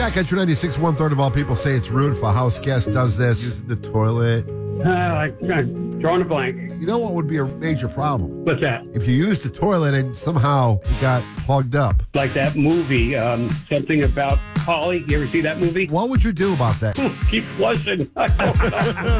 Scott Country 96, one-third of all people say it's rude if a house guest does this, using the toilet. I'm drawing a blank. You know what would be a major problem? What's that? If you used the toilet and somehow it got plugged up. Like that movie, something about Polly. You ever see that movie? What would you do about that? Keep flushing. I don't know.